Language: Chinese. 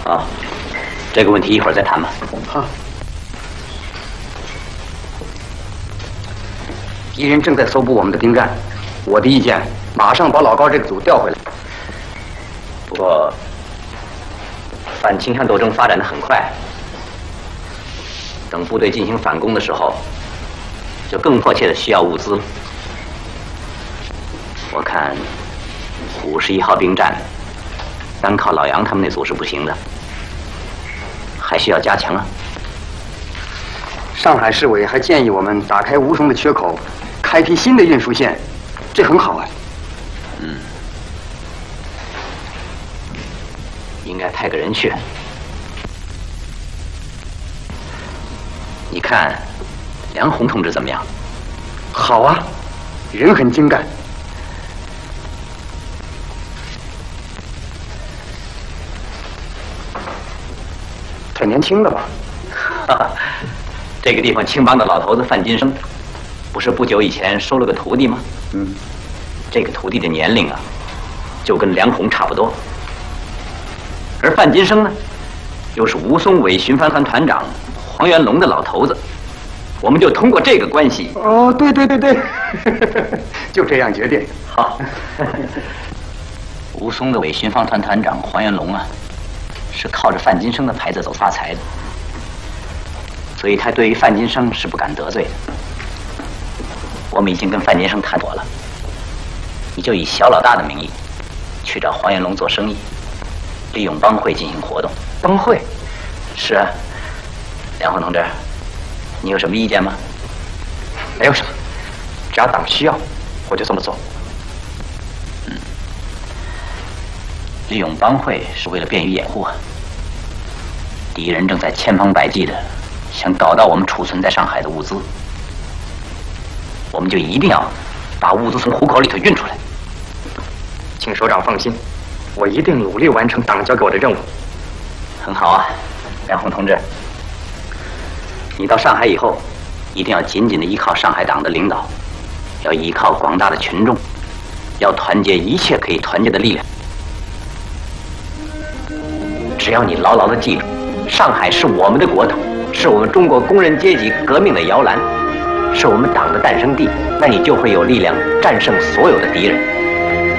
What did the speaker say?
啊，这个问题一会儿再谈吧。 好。敌人正在搜捕我们的兵站，我的意见，马上把老高这个组调回来。 不过，反倾向斗争发展的很快，等部队进行反攻的时候，就更迫切的需要物资了。我看51号兵站，单靠老杨他们那组是不行的，还需要加强啊。 上海市委还建议我们打开吴淞的缺口，开辟新的运输线，这很好啊。 嗯，应该派个人去。你看，梁红同志怎么样？ 好啊，人很精干。太年轻了吧？ 哈哈，这个地方青帮的老头子范金生，不是不久以前收了个徒弟吗？ 嗯， 这个徒弟的年龄啊，就跟梁红差不多。而范金生呢，又是吴淞伪巡防团团长黄元龙的老头子。我们就通过这个关系。 哦，对对对对，就这样决定。 好。吴淞的伪巡防团团长黄元龙啊，是靠着范金生的牌子走发财的，所以他对于范金生是不敢得罪的。我们已经跟范金生谈妥了，你就以小老大的名义去找黄元龙做生意，利用帮会进行活动。 帮会？ 是啊，梁红同志，你有什么意见吗？ 没有什么，只要党需要，我就这么做。 利用帮会是为了便于掩护啊。敌人正在千方百计的想搞到我们储存在上海的物资，我们就一定要把物资从虎口里头运出来。 请首长放心，我一定努力完成党交给我的任务。 很好啊，梁红同志，你到上海以后，一定要紧紧的依靠上海党的领导，要依靠广大的群众，要团结一切可以团结的力量。只要你牢牢地记住，上海是我们的国土，是我们中国工人阶级革命的摇篮，是我们党的诞生地，那你就会有力量战胜所有的敌人。